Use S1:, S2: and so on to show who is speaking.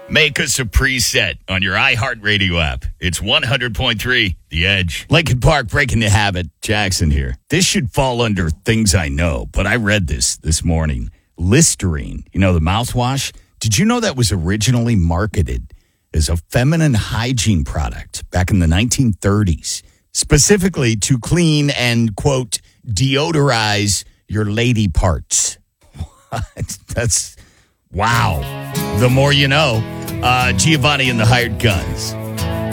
S1: Make us a preset on your iHeartRadio app. It's 100.3 The Edge. Lincoln Park breaking the habit. Jackson here. This should fall under things I know, but I read this morning. Listerine, the mouthwash. Did you know that was originally marketed as a feminine hygiene product back in the 1930s, specifically to clean and, quote, deodorize your lady parts? What? That's, wow. The more you know. Giovanni and the Hired Guns.